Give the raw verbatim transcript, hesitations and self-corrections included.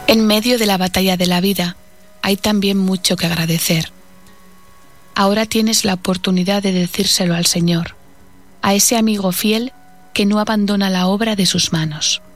En medio de la batalla de la vida, hay también mucho que agradecer. Ahora tienes la oportunidad de decírselo al Señor, a ese amigo fiel que no abandona la obra de sus manos.